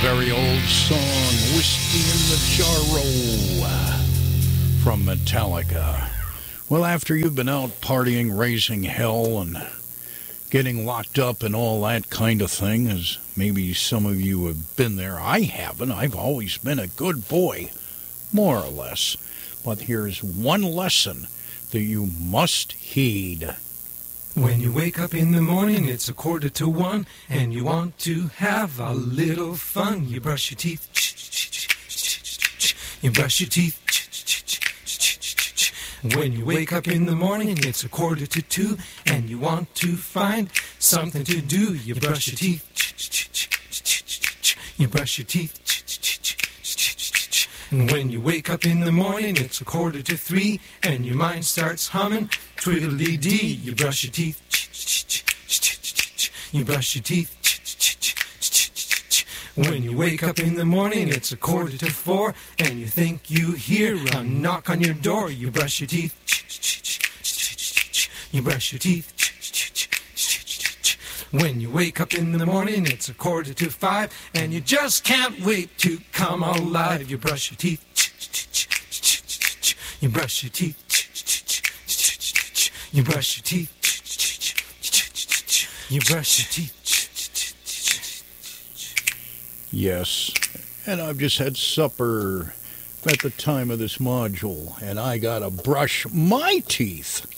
very old song, Whiskey in the Jarro, from Metallica. Well, after you've been out partying, raising hell, and getting locked up and all that kind of thing, as maybe some of you have been there, I haven't. I've always been a good boy, more or less. But here's one lesson that you must heed. When you wake up in the morning, it's 1:45, and you want to have a little fun. You brush your teeth, you brush your teeth. When you wake up in the morning, it's 1:45, and you want to find something to do. You brush your teeth, you brush your teeth. And when you wake up in the morning, it's 2:45, and your mind starts humming, twiddly-dee. You brush your teeth, you brush your teeth. When you wake up in the morning, it's 3:45, and you think you hear a knock on your door. You brush your teeth, you brush your teeth. When you wake up in the morning, it's 4:45, and you just can't wait to come alive. You brush your teeth, you brush your teeth, you brush your teeth, you brush your teeth. Yes, and I've just had supper at the time of this module, and I gotta brush my teeth.